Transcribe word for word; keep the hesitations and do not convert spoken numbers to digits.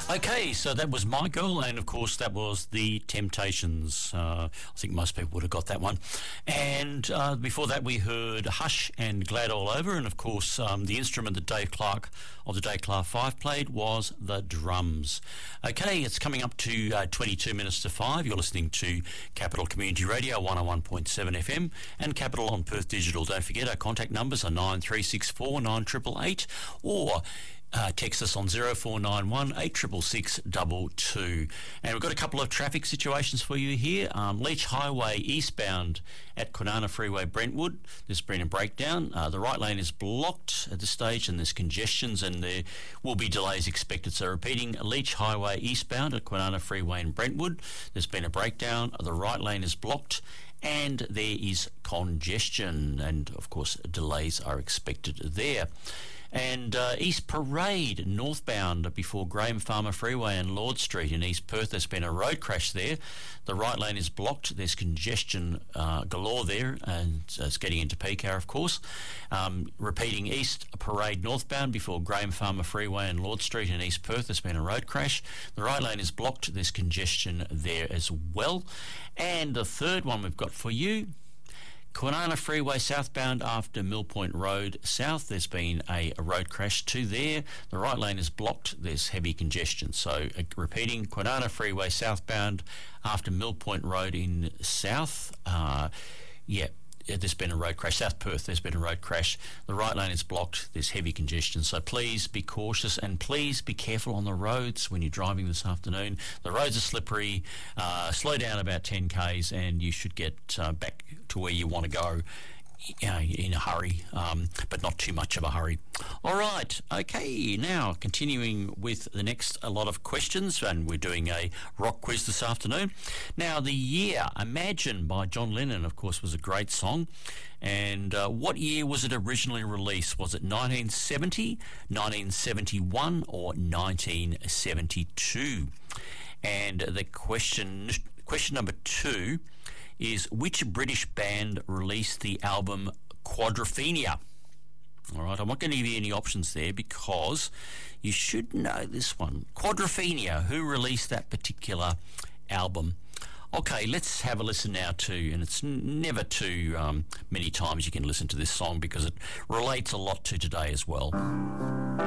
Okay, so that was My Girl, and of course that was The Temptations. Uh, I think most people would have got that one. And uh, before that we heard Hush and Glad All Over, and of course um, the instrument that Dave Clark of the Dave Clark Five played was the drums. Okay, it's coming up to uh, twenty-two minutes to five. You're listening to Capital Community Radio one oh one point seven F M and Capital on Perth Digital. Don't forget our contact numbers are nine three six four nine eight eight eight or Uh, text us on zero four nine one eight six six six two two. And we've got a couple of traffic situations for you here. Um, Leach Highway eastbound at Kwinana Freeway Brentwood, there's been a breakdown. Uh, the right lane is blocked at this stage and there's congestions and there will be delays expected. So repeating, Leach Highway eastbound at Kwinana Freeway in Brentwood, there's been a breakdown. The right lane is blocked and there is congestion and of course delays are expected there. And uh, East Parade northbound before Graham Farmer Freeway and Lord Street in East Perth, there's been a road crash there. The right lane is blocked. There's congestion uh, galore there, and uh, it's getting into peak hour, of course. Um, repeating, East Parade northbound before Graham Farmer Freeway and Lord Street in East Perth, there's been a road crash. The right lane is blocked. There's congestion there as well. And the third one we've got for you, Kwinana Freeway southbound after Mill Point Road South, there's been a, a road crash to there. The right lane is blocked. There's heavy congestion. So uh, repeating, Kwinana Freeway southbound after Mill Point Road in South. Uh, yeah. There's been a road crash. South Perth, there's been a road crash. The right lane is blocked. There's heavy congestion. So please be cautious and please be careful on the roads when you're driving this afternoon. The roads are slippery. Uh, slow down about ten kays and you should get uh, back to where you want to go uh, in a hurry, um, but not too much of a hurry. All right. Okay. Now, continuing with the next a lot of questions, and we're doing a rock quiz this afternoon. Now, the year, Imagine by John Lennon, of course, was a great song. And uh, what year was it originally released? Was it nineteen seventy, nineteen seventy-one, or nineteen seventy-two? And the question, question number two is, which British band released the album Quadrophenia? All right, I'm not going to give you any options there because you should know this one. Quadrophenia, who released that particular album? Okay, let's have a listen now to, and it's n- never too um, many times you can listen to this song because it relates a lot to today as well.